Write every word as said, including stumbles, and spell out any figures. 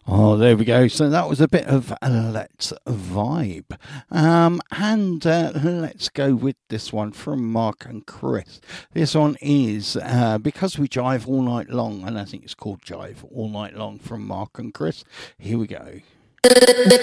Oh, there we go. So that was a bit of a Let's Vibe. Um, and uh, let's go with this one from Mark and Chris. This one is uh, Because We Jive All Night Long, and I think it's called Jive All Night Long from Mark and Chris. Here we go.